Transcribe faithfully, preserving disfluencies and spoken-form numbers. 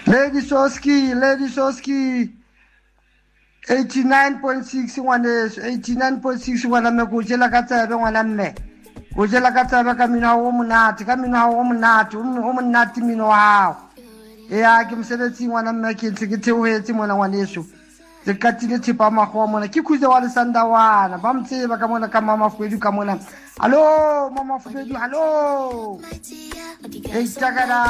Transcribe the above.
Lady Soski, Lady Soski. eighty-nine point six ngwaneso, eighty-nine point six ngwana mme go jela ka tsebe ngwana mme. Go jela ka tsebe ka mino ha o monate, ka mino ha o monate, o monate mino ha. Ya ke msebetsi ngwana mme ke ntse ke theohetse mona ngwaneso. Ke katile thipa magoa mona ke khuze wa lesanda wana ba mtseba ka mona ka mama Fwedu ka mona. Hallo mama Fwedu, hallo. Hey takara